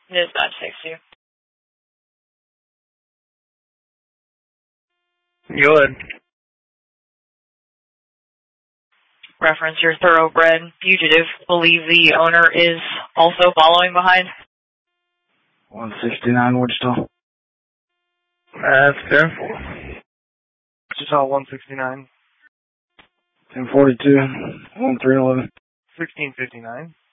Dispatch 62. Go ahead. Reference your thoroughbred fugitive. Believe the owner is also following behind. 169 Wichita. That's fair. Wichita 169. 1042, 1311. 1659.